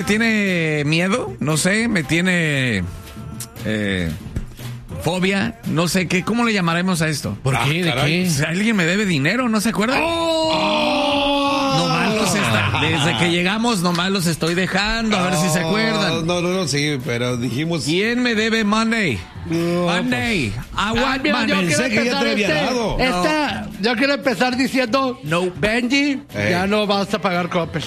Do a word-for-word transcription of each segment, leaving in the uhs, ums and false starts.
tiene miedo, no sé, me tiene eh, fobia, no sé qué, ¿cómo le llamaremos a esto? ¿Por ah, qué? ¿De caray. qué? Si alguien me debe dinero, ¿no se acuerdan? ¡Oh! Nomás los está, desde que llegamos, nomás los estoy dejando, a ver si se acuerdan. No, no, no, sí, pero dijimos... ¿Quién me debe money? No, money. I want mira, yo money. quiero Pensé que ya te había este, dado. esta- yo quiero empezar diciendo, No. Benji, Eh. ya no vas a pagar copes.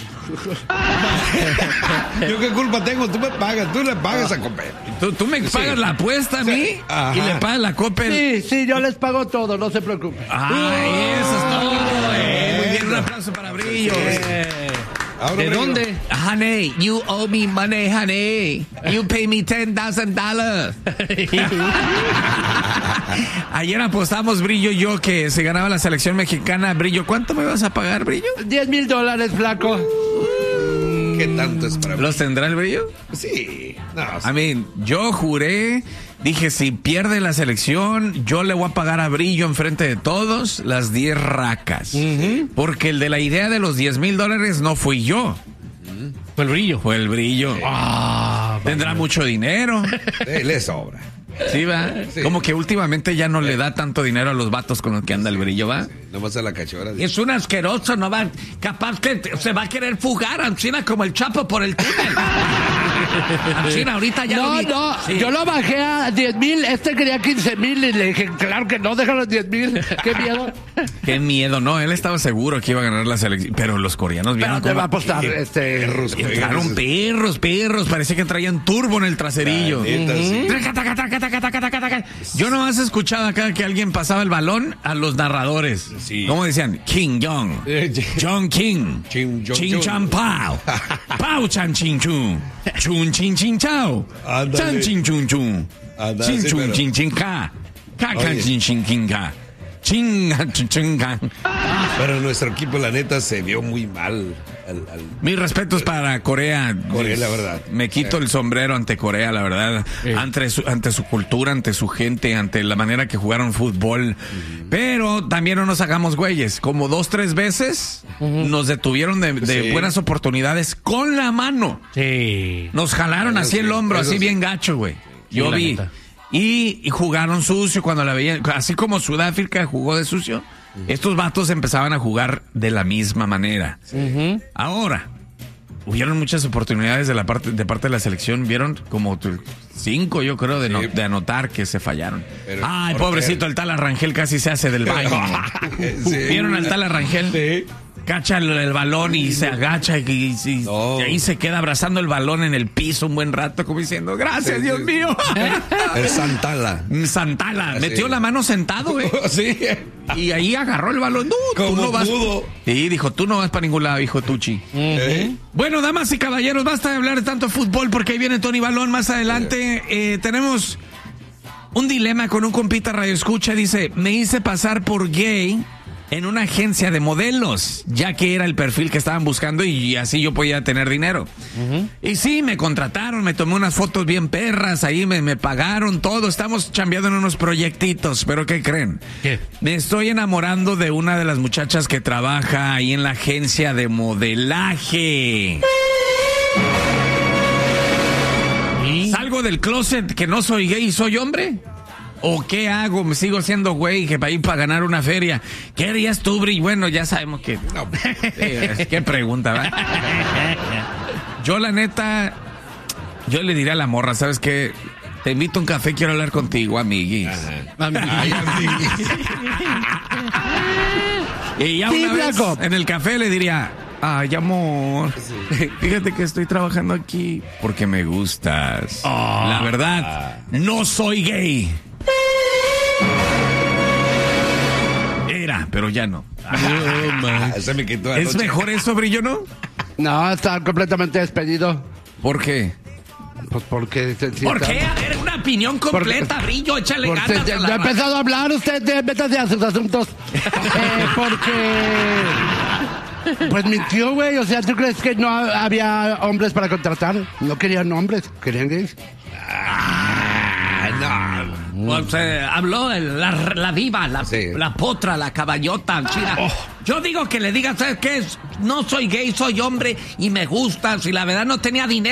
¿Yo qué culpa tengo? Tú me pagas, tú le pagas a Coppel. ¿Tú, tú me pagas la apuesta a mí Ajá. y le pagas la Coppel. Sí, sí, yo les pago todo, no se preocupen. Ay, eso es todo. eh. Muy bien, un aplauso para Brillo. Ahora, ¿De Brillo. dónde? Honey, you owe me money, honey. You pay me ten thousand dollars. Ayer apostamos, Brillo y yo, que se ganaba la selección mexicana. Brillo, ¿cuánto me vas a pagar, Brillo? Diez mil dólares, flaco. ¿Qué tanto es para mí? ¿Los tendrá el Brillo? Sí. No, sí. A mí, yo juré, dije, si pierde la selección, yo le voy a pagar a Brillo enfrente de todos las diez racas. Porque el de la idea de los diez mil dólares no fui yo, Fue el Brillo. fue el Brillo. Ah, Tendrá mucho dinero. Eh, le sobra. Sí, va. Sí. Como que últimamente ya no le da tanto dinero a los vatos con los que anda el Brillo, va. Nomás a la cachorra. Es un asqueroso, no va. Capaz que te- se va a querer fugar a China como el Chapo por el túnel. A China ahorita ya no, lo vi. no, Sí. yo lo bajé a diez mil, este quería quince mil y le dije, claro que no, déjalo en diez mil, qué miedo. Qué miedo, no, él estaba seguro que iba a ganar la selección, pero los coreanos vieron Pero te cómo- va a apostar, Qué este... perros juegan Entraron esos- perros, perros, parecía que traían turbo en el traserillo. La neta, sí. Taca, taca, taca, taca, taca, taca, taca. Yo nomás escuchaba acá que alguien pasaba el balón a los narradores. Sí. ¿Cómo decían? King Jong. John King. Chin, Jong, Chin Jong. Chan Pao. Pao Chan Chin Chun. Chun Chin Chin Chao. Ándale. Chan Chin Chun Chun. Ándale, Chin sí, Chun pero- Chin Chin Ka. Ka Kan Oye. Chin Chin King Ka. Chin Chin Chin Ka. Pero nuestro equipo, la neta, se vio muy mal. Al, al- Mis respetos para Corea. Corea, la verdad. Me quito el sombrero ante Corea, la verdad. Sí. Ante, su, ante su cultura, ante su gente, ante la manera que jugaron fútbol. Pero también no nos hagamos güeyes. Como dos, tres veces nos detuvieron de, de Sí. buenas oportunidades con la mano. Sí. Nos jalaron Eso así el sí, hombro, eso así sí. bien gacho, güey. Yo la vi. neta. Y, y jugaron sucio cuando la veían. Así como Sudáfrica jugó de sucio, estos vatos empezaban a jugar de la misma manera. Ahora, hubieron muchas oportunidades de la parte de parte de la selección. Vieron como tu- cinco, yo creo, de, no- Sí. de anotar que se fallaron. Pero, Ay, ¿por pobrecito, qué? el tal Arrangel casi se hace del baño. Sí. ¿Vieron al tal Arrangel? Sí. Cacha el, el balón y se agacha y, y- y- No. y ahí se queda abrazando el balón en el piso un buen rato, como diciendo, gracias, Sí, Dios sí. mío. El Santala. Santala, Sí. metió la mano sentado, güey. Sí. Y ahí agarró el balón. No, tú Como no vas. pudo. Sí, dijo, tú no vas para ningún lado, hijo Tucci. ¿Eh? Bueno, damas y caballeros, basta de hablar de tanto fútbol porque ahí viene Tony Balón más adelante. Eh, tenemos un dilema con un compita radio escucha. Dice, me hice pasar por gay en una agencia de modelos, ya que era el perfil que estaban buscando y así yo podía tener dinero. Y sí, me contrataron, me tomé unas fotos bien perras, ahí me, me pagaron todo, estamos chambeando en unos proyectitos, pero ¿qué creen? ¿Qué? Me estoy enamorando de una de las muchachas que trabaja ahí en la agencia de modelaje. ¿Y? ¿Salgo del closet que no soy gay y soy hombre? ¿O qué hago? ¿Me sigo siendo güey que para ir para ganar una feria? ¿Qué harías tú, Bri? Bueno, ya sabemos que... No. Sí, qué pregunta, ¿verdad? Yo, la neta, yo le diré a la morra, ¿sabes qué? Te invito a un café, quiero hablar contigo, amiguis. Ay, amiguis. Y ya Sí, una vez flaco. en el café le diría, ay, amor, fíjate que estoy trabajando aquí porque me gustas. La verdad, no soy gay. Era, pero ya no. Ah, se me quitó ¿Es anoche. mejor eso, Brillo, no? No, está completamente despedido. ¿Por qué? Pues porque... se- sí ¿Por está- qué? A ver, una opinión completa, Brillo, échale Porque ganas. ya, a la ya ha ra- empezado a hablar usted, de, métase a sus asuntos. Eh, porque... Pues mintió, güey. O sea, ¿tú crees que no ha- había hombres para contratar? No querían hombres, querían gays. Ah, no. Pues, eh, habló el- la, la diva, la, Sí. la potra, la caballota, china. Yo digo que le digas, ¿sabes qué? No soy gay, soy hombre y me gustas. Y la verdad no tenía dinero.